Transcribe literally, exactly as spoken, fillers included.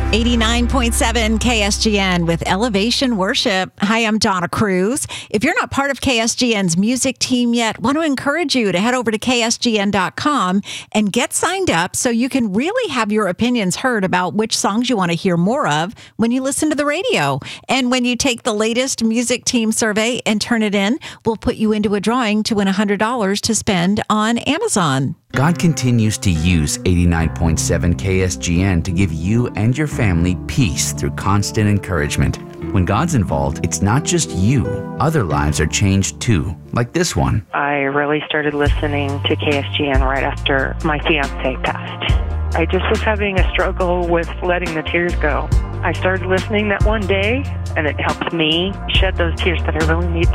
eighty-nine point seven K S G N with Elevation Worship. Hi, I'm Donna Cruz. If you're not part of K S G N's music team yet, I want to encourage you to head over to K S G N dot com and get signed up so you can really have your opinions heard about which songs you want to hear more of when you listen to the radio. And when you take the latest music team survey and turn it in, we'll put you into a drawing to win one hundred dollars to spend on Amazon. God continues to use eighty-nine point seven K S G N to give you and your family peace through constant encouragement. When God's involved, it's not just you. Other lives are changed too, like this one. I really started listening to K S G N right after my fiancé passed. I just was having a struggle with letting the tears go. I started listening that one day, and it helped me shed those tears that I really need